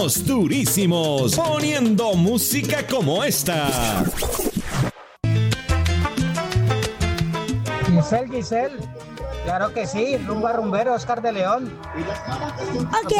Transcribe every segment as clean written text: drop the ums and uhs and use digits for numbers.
Durísimos, poniendo música como esta. Giselle, claro que sí, rumba rumbero, Oscar de León. Ok.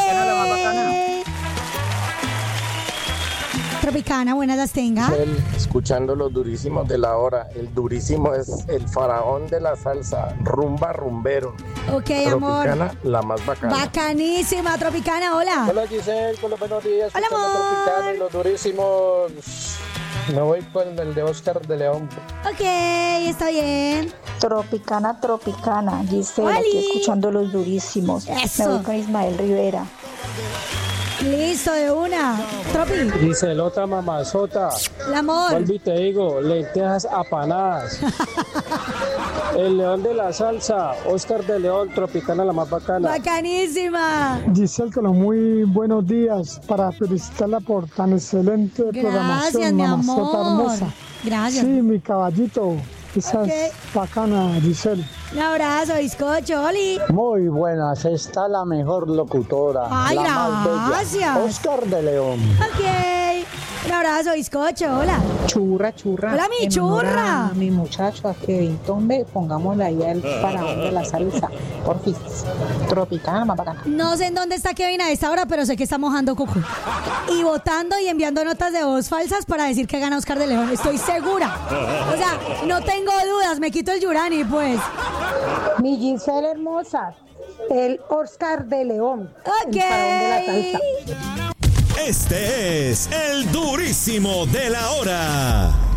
Tropicana, buenas las tenga. Escuchando los durísimos de la hora. El durísimo es el faraón de la salsa, rumba rumbero. Ok, amor. Tropicana, la más bacana. Bacanísima, Tropicana, hola. Hola Giselle, con los buenos días. Hola, Escuchando amor. Tropicana y los durísimos. Me voy con el de Oscar de León. Ok, está bien. Tropicana, Giselle, aquí escuchando los durísimos. Eso. Me voy con Ismael Rivera. Listo, de una. Tropi. Giselle, otra mamazota. El amor. Volví, te digo, lentejas apanadas. El león de la salsa, Oscar de León, Tropicana, la más bacana. Bacanísima. Giselle, con los muy buenos días para felicitarla por tan excelente programación. Gracias, mi mamazota amor. hermosa. Gracias. Sí, mi caballito. Esa Ok. es bacana, Giselle. Un abrazo, bizcocho, Oli. Muy buenas, está la mejor locutora. Ay, la más bella. gracias. Oscar de León. Ok. Un abrazo, bizcocho, hola. Churra. Hola, mi churra. A mi muchacho, a Kevin Tombe, pongámosle ahí al faraón de la salsa. Porfis. Tropicana, más bacana. No sé en dónde está Kevin a esta hora, pero sé que está mojando coco. Y votando y enviando notas de voz falsas para decir que gana Oscar de León. Estoy segura. O sea, no tengo dudas. Me quito el Yurani, pues. Mi Giselle hermosa, el Oscar de León. Ok. El faraón de la salsa. Este es el durísimo de la hora.